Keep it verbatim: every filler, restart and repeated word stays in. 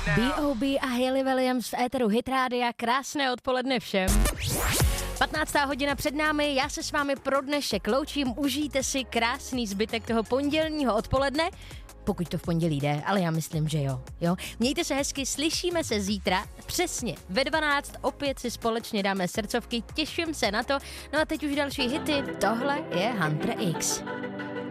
B O B a Hayley Williams v éteru Hit Rádia. Krásné odpoledne všem. patnáctá hodina před námi, já se s vámi pro dnešek loučím, užijte si krásný zbytek toho pondělního odpoledne, pokud to v pondělí jde, ale já myslím, že jo, jo. Mějte se hezky, slyšíme se zítra, přesně ve dvanáct, opět si společně dáme srdcovky, těším se na to, no a teď už další hity, tohle je Hunter X.